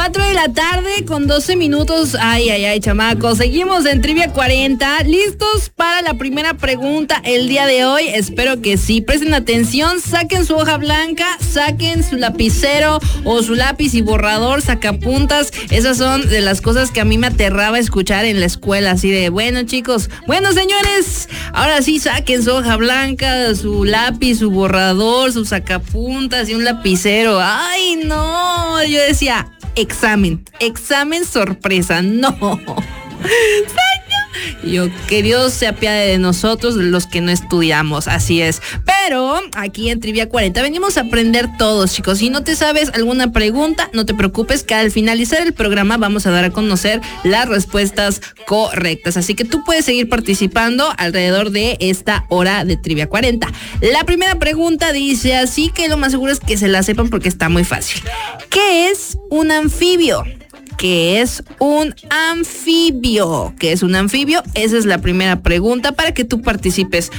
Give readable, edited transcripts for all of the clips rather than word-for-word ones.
4 de la tarde con 12 minutos. Ay, chamacos. Seguimos en Trivia 40. ¿Listos para la primera pregunta el día de hoy? Espero que sí. Presten atención, saquen su hoja blanca, saquen su lapicero o su lápiz y borrador, sacapuntas. Esas son de las cosas que a mí me aterraba escuchar en la escuela. Así de, bueno, chicos, bueno, señores, ahora sí saquen su hoja blanca, su lápiz, su borrador, sus sacapuntas y un lapicero. Ay, no. Yo decía, examen sorpresa, no. Yo, que Dios se apiade de nosotros, los que no estudiamos, así es. Pero aquí en Trivia 40 venimos a aprender todos, chicos. Si no te sabes alguna pregunta, no te preocupes, que al finalizar el programa vamos a dar a conocer las respuestas correctas. Así que tú puedes seguir participando alrededor de esta hora de Trivia 40. La primera pregunta dice así, que lo más seguro es que se la sepan porque está muy fácil. ¿Qué es un anfibio? ¿Qué es un anfibio? ¿Qué es un anfibio? Esa es la primera pregunta para que tú participes.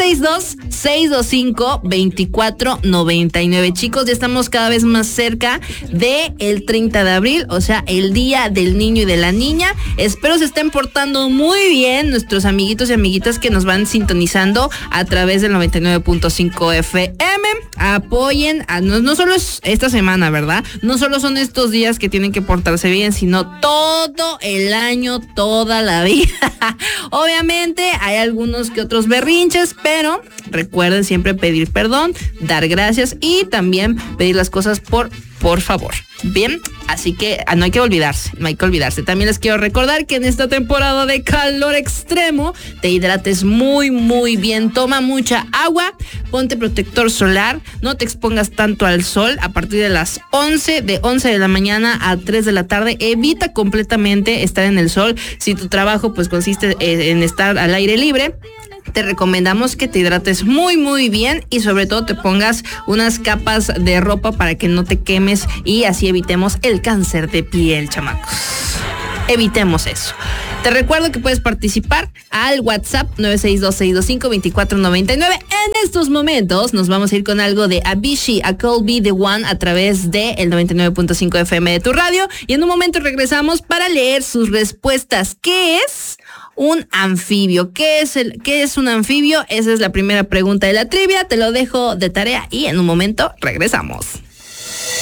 962-625-2499. Chicos, ya estamos cada vez más cerca del 30 de abril, o sea, el Día del Niño y de la Niña. Espero se estén portando muy bien nuestros amiguitos y amiguitas que nos van sintonizando a través del 99.5 FM. Apoyen, no solo es esta semana, ¿verdad? No solo son estos días que tienen que portarse bien, sino todo el año, toda la vida. Obviamente hay algunos que otros berrinches, pero recuerden siempre pedir perdón, dar gracias y también pedir las cosas por favor. Bien, así que no hay que olvidarse. También les quiero recordar que en esta temporada de calor extremo te hidrates muy, muy bien. Toma mucha agua, ponte protector solar, no te expongas tanto al sol a partir de las 11 de la mañana a 3 de la tarde. Evita completamente estar en el sol. Si tu trabajo pues consiste en estar al aire libre, te recomendamos que te hidrates muy, muy bien y sobre todo te pongas unas capas de ropa para que no te quemes y así evitemos el cáncer de piel, chamacos. Evitemos eso. Te recuerdo que puedes participar al WhatsApp 962-625-2499. En estos momentos nos vamos a ir con algo de Avicii, I Could Be The One, a través de el 99.5 FM de tu radio. Y en un momento regresamos para leer sus respuestas. ¿Qué es un anfibio? ¿Qué es un anfibio? Esa es la primera pregunta de la trivia. Te lo dejo de tarea y en un momento regresamos.